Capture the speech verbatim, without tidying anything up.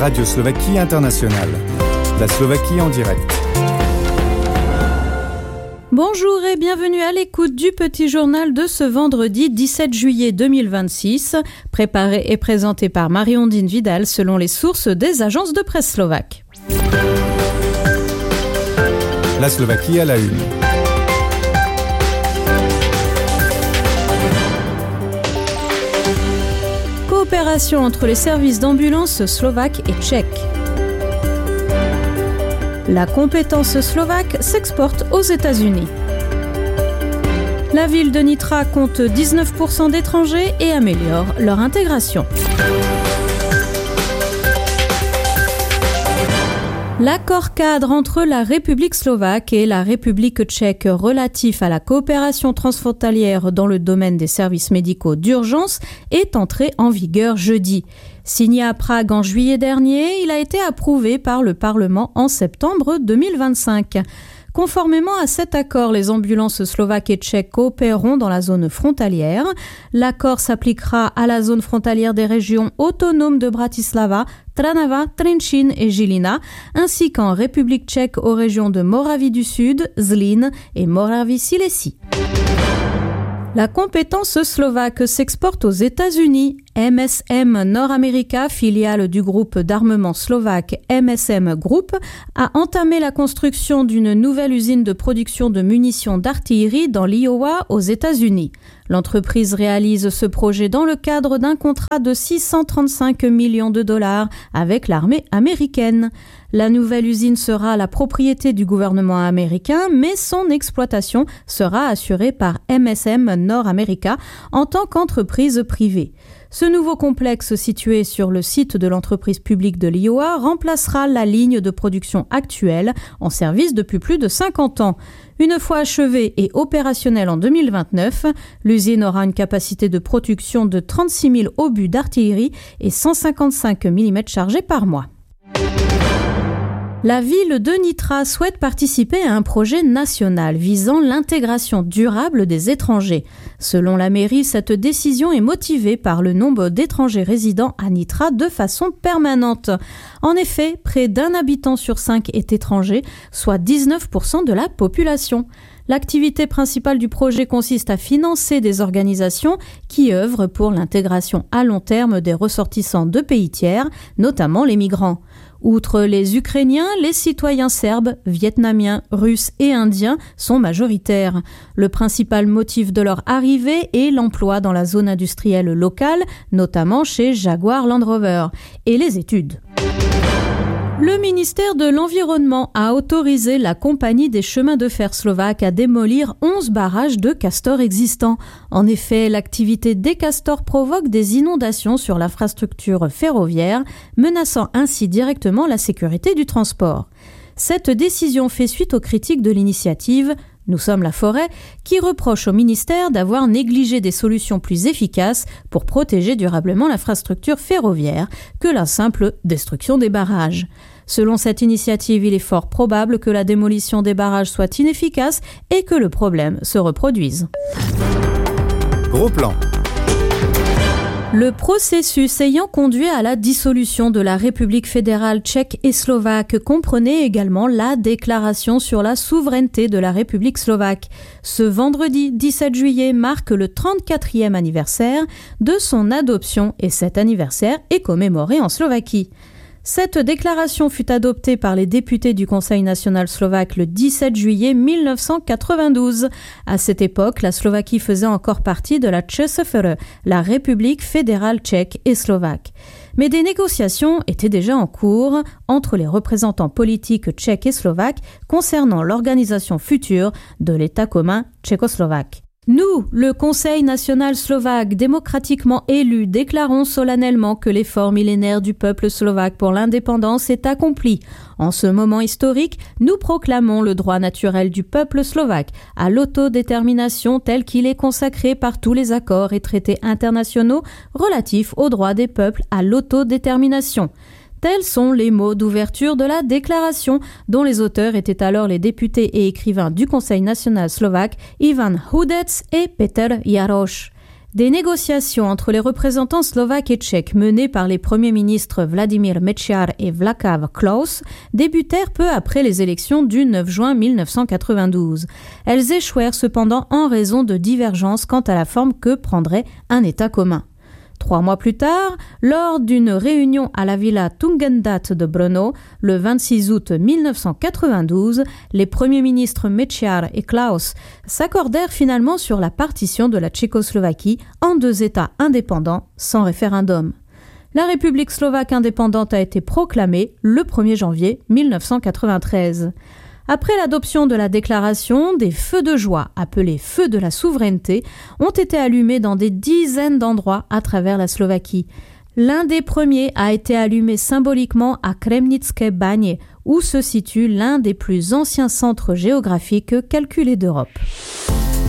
Radio Slovaquie Internationale. La Slovaquie en direct. Bonjour et bienvenue à l'écoute du petit journal de ce vendredi dix-sept juillet deux mille vingt-six, préparé et présenté par Marie-Ondine Vidal selon les sources des agences de presse slovaques. La Slovaquie à la une. Coopération entre les services d'ambulance slovaques et tchèques. La compétence slovaque s'exporte aux États-Unis. La ville de Nitra compte dix-neuf pour cent d'étrangers et améliore leur intégration. L'accord cadre entre la République slovaque et la République tchèque relatif à la coopération transfrontalière dans le domaine des services médicaux d'urgence est entré en vigueur jeudi. Signé à Prague en juillet dernier, il a été approuvé par le Parlement en septembre deux mille vingt-cinq. Conformément à cet accord, les ambulances slovaques et tchèques coopéreront dans la zone frontalière. L'accord s'appliquera à la zone frontalière des régions autonomes de Bratislava, Trnava, Trenčín et Žilina, ainsi qu'en République tchèque aux régions de Moravie du Sud, Zlín et Moravie-Silésie. La compétence slovaque s'exporte aux États-Unis. M S M Nord America, filiale du groupe d'armement slovaque M S M Group, a entamé la construction d'une nouvelle usine de production de munitions d'artillerie dans l'Iowa aux États-Unis. L'entreprise réalise ce projet dans le cadre d'un contrat de six cent trente-cinq millions de dollars avec l'armée américaine. La nouvelle usine sera la propriété du gouvernement américain, mais son exploitation sera assurée par M S M Nord America en tant qu'entreprise privée. Ce nouveau complexe situé sur le site de l'entreprise publique de l'Iowa remplacera la ligne de production actuelle en service depuis plus de cinquante ans. Une fois achevée et opérationnelle en deux mille vingt-neuf, l'usine aura une capacité de production de trente-six mille obus d'artillerie et cent cinquante-cinq millimètres chargés par mois. La ville de Nitra souhaite participer à un projet national visant l'intégration durable des étrangers. Selon la mairie, cette décision est motivée par le nombre d'étrangers résidant à Nitra de façon permanente. En effet, près d'un habitant sur cinq est étranger, soit dix-neuf pour cent de la population. L'activité principale du projet consiste à financer des organisations qui œuvrent pour l'intégration à long terme des ressortissants de pays tiers, notamment les migrants. Outre les Ukrainiens, les citoyens serbes, vietnamiens, russes et indiens sont majoritaires. Le principal motif de leur arrivée est l'emploi dans la zone industrielle locale, notamment chez Jaguar Land Rover, et les études. Le ministère de l'Environnement a autorisé la compagnie des chemins de fer slovaques à démolir onze barrages de castors existants. En effet, l'activité des castors provoque des inondations sur l'infrastructure ferroviaire, menaçant ainsi directement la sécurité du transport. Cette décision fait suite aux critiques de l'initiative « Nous sommes la forêt » qui reproche au ministère d'avoir négligé des solutions plus efficaces pour protéger durablement l'infrastructure ferroviaire que la simple destruction des barrages. Selon cette initiative, il est fort probable que la démolition des barrages soit inefficace et que le problème se reproduise. Gros plan. Le processus ayant conduit à la dissolution de la République fédérale tchèque et slovaque comprenait également la déclaration sur la souveraineté de la République slovaque. Ce vendredi dix-sept juillet marque le trente-quatrième anniversaire de son adoption et cet anniversaire est commémoré en Slovaquie. Cette déclaration fut adoptée par les députés du Conseil national slovaque le dix-sept juillet mille neuf cent quatre-vingt-douze. À cette époque, la Slovaquie faisait encore partie de la ČSFR, la République fédérale tchèque et slovaque. Mais des négociations étaient déjà en cours entre les représentants politiques tchèques et slovaques concernant l'organisation future de l'État commun tchécoslovaque. Nous, le Conseil national slovaque démocratiquement élu, déclarons solennellement que l'effort millénaire du peuple slovaque pour l'indépendance est accompli. En ce moment historique, nous proclamons le droit naturel du peuple slovaque à l'autodétermination tel qu'il est consacré par tous les accords et traités internationaux relatifs aux droits des peuples à l'autodétermination. Tels sont les mots d'ouverture de la déclaration dont les auteurs étaient alors les députés et écrivains du Conseil national slovaque Ivan Hudec et Peter Jaroš. Des négociations entre les représentants slovaques et tchèques menées par les premiers ministres Vladimír Mečiar et Václav Klaus débutèrent peu après les élections du neuf juin mille neuf cent quatre-vingt-douze. Elles échouèrent cependant en raison de divergences quant à la forme que prendrait un État commun. Trois mois plus tard, lors d'une réunion à la villa Tugendhat de Brno, le vingt-six août mille neuf cent quatre-vingt-douze, les premiers ministres Mečiar et Klaus s'accordèrent finalement sur la partition de la Tchécoslovaquie en deux États indépendants sans référendum. La République slovaque indépendante a été proclamée le premier janvier mille neuf cent quatre-vingt-treize. Après l'adoption de la déclaration, des feux de joie, appelés feux de la souveraineté, ont été allumés dans des dizaines d'endroits à travers la Slovaquie. L'un des premiers a été allumé symboliquement à Kremnické bane, où se situe l'un des plus anciens centres géographiques calculés d'Europe.